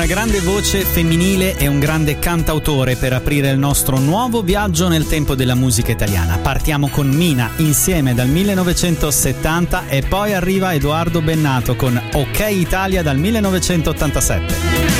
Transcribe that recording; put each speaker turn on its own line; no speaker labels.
una grande voce femminile e un grande cantautore per aprire il nostro nuovo viaggio nel tempo della musica italiana. Partiamo con Mina insieme dal 1970 e poi arriva Edoardo Bennato con Ok Italia dal 1987.